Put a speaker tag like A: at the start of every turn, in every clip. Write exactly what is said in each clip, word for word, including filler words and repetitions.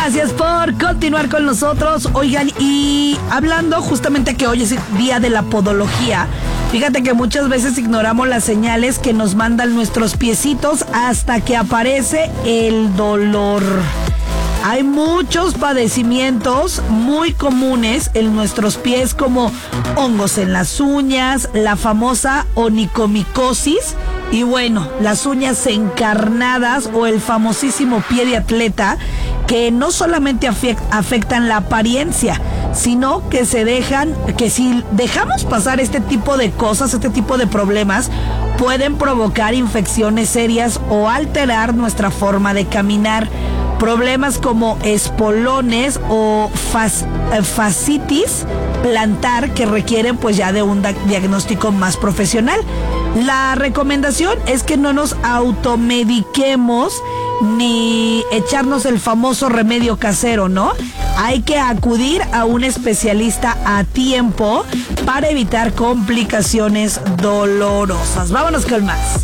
A: Gracias por continuar con nosotros. Oigan, y hablando justamente que hoy es el día de la podología, fíjate que muchas veces ignoramos las señales que nos mandan nuestros piecitos hasta que aparece el dolor. Hay muchos padecimientos muy comunes en nuestros pies, como hongos en las uñas, la famosa onicomicosis y bueno, las uñas encarnadas o el famosísimo pie de atleta, que no solamente afectan la apariencia, sino que se dejan, que si dejamos pasar este tipo de cosas, este tipo de problemas, pueden provocar infecciones serias o alterar nuestra forma de caminar. Problemas como espolones o fas, eh, fascitis plantar que requieren pues ya de un da- diagnóstico más profesional. La recomendación es que no nos automediquemos ni echarnos el famoso remedio casero, ¿no? Hay que acudir a un especialista a tiempo para evitar complicaciones dolorosas. Vámonos con más.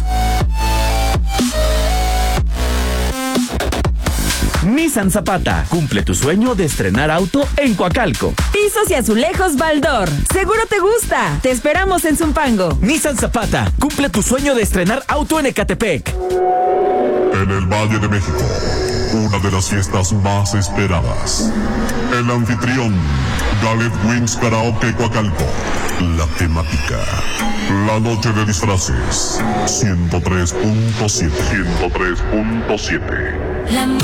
B: Nissan Zapata, cumple tu sueño de estrenar auto en Coacalco.
C: Pisos y azulejos Baldor. Seguro te gusta. Te esperamos en Zumpango.
B: Nissan Zapata, cumple tu sueño de estrenar auto en Ecatepec.
D: En el Valle de México, una de las fiestas más esperadas. El anfitrión, Galet Wings Karaoke Coacalco. La temática, la noche de disfraces. ciento tres punto siete. ciento tres punto siete.